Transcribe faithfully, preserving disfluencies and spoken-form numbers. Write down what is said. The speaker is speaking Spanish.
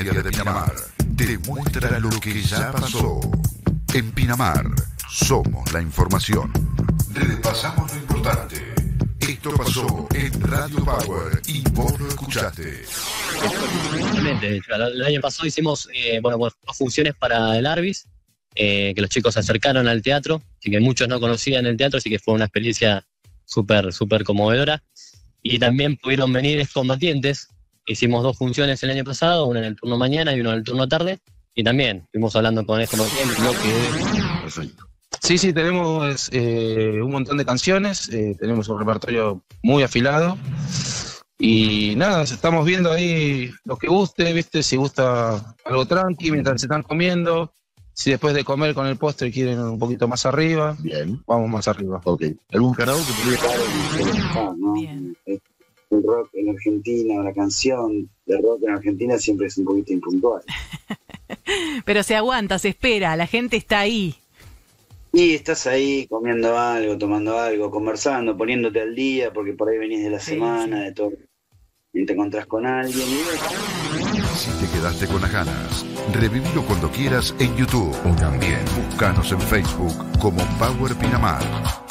historia de Pinamar te muestra lo que ya pasó. En Pinamar somos la información. Repasamos lo importante. Esto pasó en Radio Power y vos lo escuchaste. Exactamente. El año pasado hicimos eh, bueno, dos funciones para el Arbis, eh, que los chicos se acercaron al teatro, así que muchos no conocían el teatro, así que fue una experiencia súper, súper conmovedora. Y también pudieron venir excombatientes. Hicimos dos funciones el año pasado, una en el turno mañana y una en el turno tarde. Y también estuvimos hablando con excombatientes, lo que... Perfecto. Sí, sí, tenemos eh, un montón de canciones, eh, tenemos un repertorio muy afilado. Y nada, estamos viendo ahí lo que guste, ¿viste? Si gusta algo tranqui mientras se están comiendo. Si después de comer con el postre quieren un poquito más arriba, bien, vamos más arriba. Ok. ¿Algún karaoke que podría ¿no? El rock en Argentina, la canción de rock en Argentina siempre es un poquito impuntual. Pero se aguanta, se espera, la gente está ahí. Y estás ahí comiendo algo, tomando algo, conversando, poniéndote al día, porque por ahí venís de la sí, semana, sí. de todo, y te encontrás con alguien. Y... Si te quedaste con las ganas, revivilo cuando quieras en YouTube o también búscanos en Facebook como Power Pinamar.